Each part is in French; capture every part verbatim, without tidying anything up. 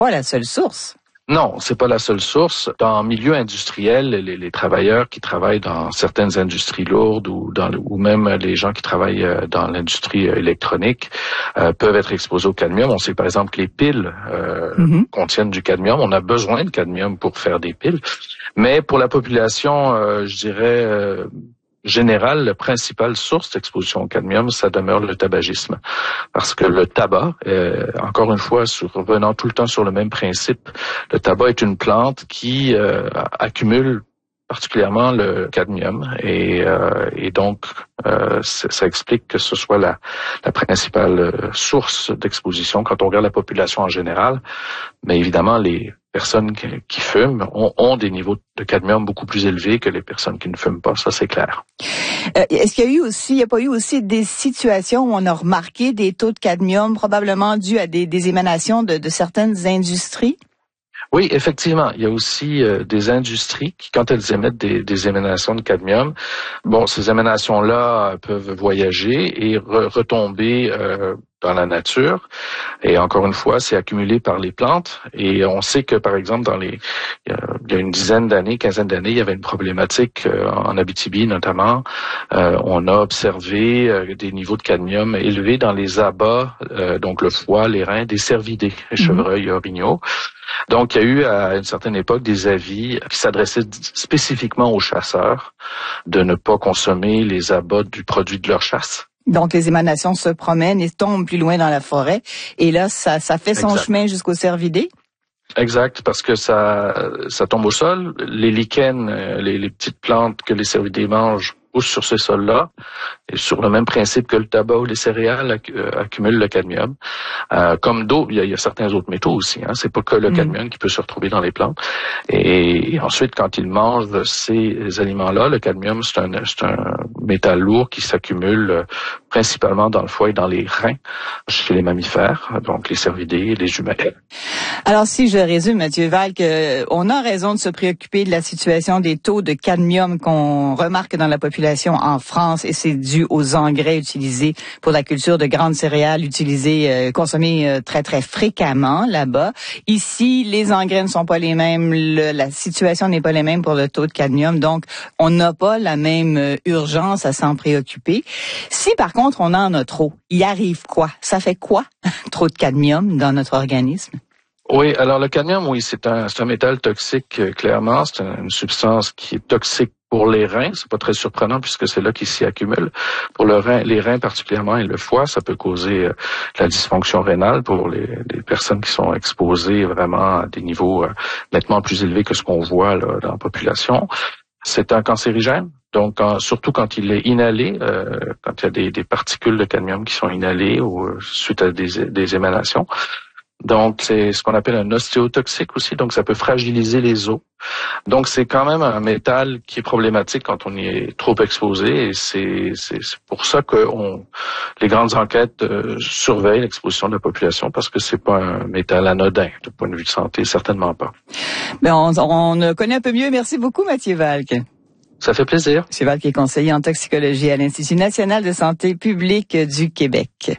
Pas la seule source. Non, c'est pas la seule source. Dans le milieu industriel, les, les travailleurs qui travaillent dans certaines industries lourdes ou dans le, ou même les gens qui travaillent dans l'industrie électronique euh, peuvent être exposés au cadmium. On sait par exemple que les piles euh, mm-hmm. contiennent du cadmium. On a besoin de cadmium pour faire des piles. Mais pour la population, euh, je dirais euh, générale, la principale source d'exposition au cadmium, ça demeure le tabagisme. Parce que le tabac, euh, encore une fois, sur, revenant tout le temps sur le même principe, le tabac est une plante qui euh, accumule particulièrement le cadmium et, euh, et donc euh, ça explique que ce soit la, la principale source d'exposition quand on regarde la population en général. Mais évidemment, les personnes qui, qui fument ont, ont des niveaux de cadmium beaucoup plus élevés que les personnes qui ne fument pas, ça c'est clair. Euh, est-ce qu'il y a eu aussi, il n'y a pas eu aussi des situations où on a remarqué des taux de cadmium probablement dus à des, des émanations de, de certaines industries? Oui, effectivement. Il y a aussi euh, des industries qui, quand elles émettent des, des émanations de cadmium, bon, ces émanations-là peuvent voyager et re- retomber euh, dans la nature. Et encore une fois, c'est accumulé par les plantes. Et on sait que, par exemple, dans les, il y a une dizaine d'années, quinzaine d'années, il y avait une problématique euh, en Abitibi notamment. Euh, on a observé euh, des niveaux de cadmium élevés dans les abats, euh, donc le foie, les reins, des cervidés, les chevreuils orignaux. Donc, il y a eu à une certaine époque des avis qui s'adressaient spécifiquement aux chasseurs de ne pas consommer les abats du produit de leur chasse. Donc, les émanations se promènent et tombent plus loin dans la forêt. Et là, ça, ça fait son exact. chemin jusqu'au cervidé? Exact, parce que ça, ça tombe au sol. Les lichens, les, les petites plantes que les cervidés mangent, poussent sur ces sols-là. Et sur le même principe que le tabac ou les céréales accumulent le cadmium. Euh, comme d'eau, il y, a, il y a certains autres métaux aussi. Hein. C'est pas que le cadmium mmh. qui peut se retrouver dans les plantes. Et, et ensuite, quand ils mangent ces aliments-là, le cadmium, c'est un, c'est un métal lourd qui s'accumule principalement dans le foie et dans les reins chez les mammifères, donc les cervidés et les humains. Alors, si je résume, Mathieu Valque, on a raison de se préoccuper de la situation des taux de cadmium qu'on remarque dans la population en France, et c'est dû aux engrais utilisés pour la culture de grandes céréales, utilisés, euh, consommés euh, très, très fréquemment là-bas. Ici, les engrais ne sont pas les mêmes, le, la situation n'est pas la même pour le taux de cadmium, donc on n'a pas la même euh, urgence à s'en préoccuper. Si, par contre, on en a trop, il arrive quoi? Ça fait quoi, trop de cadmium dans notre organisme? Oui, alors le cadmium, oui, c'est un, c'est un métal toxique, euh, clairement. C'est une substance qui est toxique pour les reins. C'est pas très surprenant puisque c'est là qu'il s'y accumule. Pour le rein, les reins particulièrement et le foie, ça peut causer euh, la dysfonction rénale pour les, les personnes qui sont exposées vraiment à des niveaux euh, nettement plus élevés que ce qu'on voit là, dans la population. C'est un cancérigène. Donc, quand, surtout quand il est inhalé, euh, quand il y a des, des particules de cadmium qui sont inhalées ou euh, suite à des, des émanations. Donc, c'est ce qu'on appelle un ostéotoxique aussi, donc ça peut fragiliser les os. Donc, c'est quand même un métal qui est problématique quand on y est trop exposé, et c'est, c'est, c'est pour ça que on, les grandes enquêtes euh, surveillent l'exposition de la population, parce que c'est pas un métal anodin, de point de vue de santé, certainement pas. Ben, on, on connaît un peu mieux. Merci beaucoup, Mathieu Valque. Ça fait plaisir. Mathieu Valque est conseiller en toxicologie à l'Institut national de santé publique du Québec.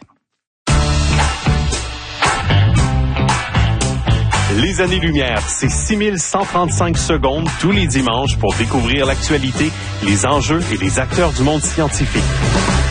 Les années-lumière, c'est six mille cent trente-cinq secondes tous les dimanches pour découvrir l'actualité, les enjeux et les acteurs du monde scientifique.